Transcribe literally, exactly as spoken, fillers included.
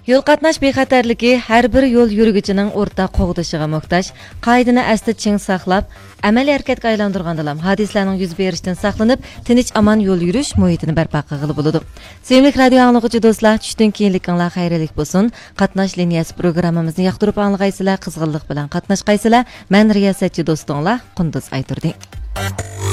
Yo'l qatnash bexatarligi har bir yo'l yurguchining o'rtaq qo'g'dishiga muhtoj. Qoidani asli ching saqlab, amaliy harakatga aylantirgandalam hadislarning yuz berishidan saqlanib, tinch aman yo'l yurish muhitini barpo qilib bo'ladi. Sevimli radio anglag'uchi do'stlar, tushdan keyinlikinglar xayrlik bo'lsin. Qatnash liniyasi programmamizni yoqtirib anglag'aysizlar, qizg'inlik bilan qatnashqaysizlar. Men riyosatchi do'stinglar Qunduz Ayturding.